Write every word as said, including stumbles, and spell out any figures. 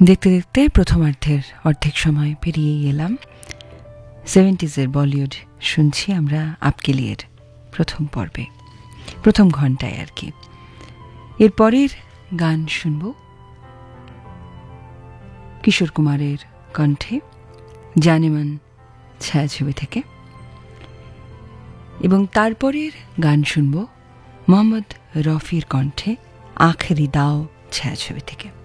দেখতে দেখতে প্রথমার্ধের অর্ধেক সময় পেরিয়ে এলাম। সেভেন্টিজের বলিউড শুনছি আমরা আপকেলিয়ের প্রথম পর্বে, প্রথম ঘন্টায় আর কি। এরপরের গান শুনব কিশোর কুমারের কণ্ঠে, জানেমান ছায়াছবি থেকে, এবং তারপরের গান শুনব মোহাম্মদ রফির কণ্ঠে, আখেরি দাও ছায়াছবি থেকে।